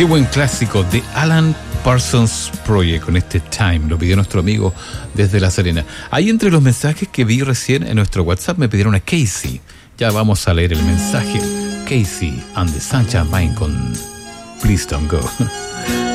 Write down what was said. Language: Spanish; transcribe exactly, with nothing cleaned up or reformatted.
Qué buen clásico de Alan Parsons Project con este Time. Lo pidió nuestro amigo desde La Serena. Ahí entre los mensajes que vi recién en nuestro WhatsApp me pidieron a Casey. Ya vamos a leer el mensaje. Casey and the Sunshine Mind con Please Don't Go.